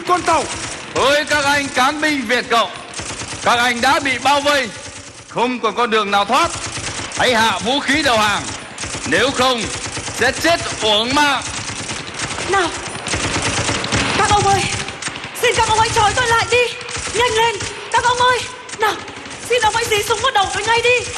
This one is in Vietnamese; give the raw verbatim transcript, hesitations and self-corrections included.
con tàu. Với các anh cán binh Việt Cộng, các anh đã bị bao vây, không còn con đường nào thoát. Hãy hạ vũ khí đầu hàng, nếu không sẽ chết uổng mạng. Nào, các ông ơi, xin các ông hãy trói tôi lại đi. Nhanh lên, các ông ơi. Nào, xin ông hãy dí súng vào đầu tôi ngay đi.